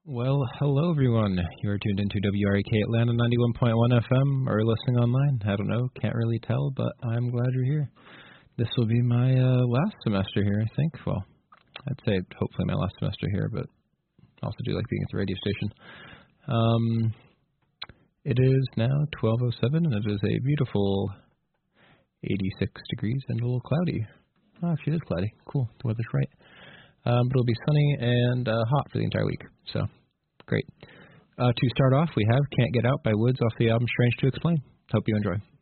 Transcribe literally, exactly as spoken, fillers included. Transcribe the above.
Well, hello everyone. You're tuned into W R A K Atlanta ninety-one point one F M or listening online. I don't know, can't really tell, but I'm glad you're here. This will be my uh, last semester here, I think. Well, I'd say hopefully my last semester here, but I also do like being at the radio station. Um, it is now twelve oh seven, and it is a beautiful eighty-six degrees and a little cloudy. Oh, actually, it is cloudy. Cool. The weather's right. Um, but it'll be sunny and uh, hot for the entire week. So, great. Uh, to start off, we have Can't Get Out by Woods off the album Strange to Explain. Hope you enjoy.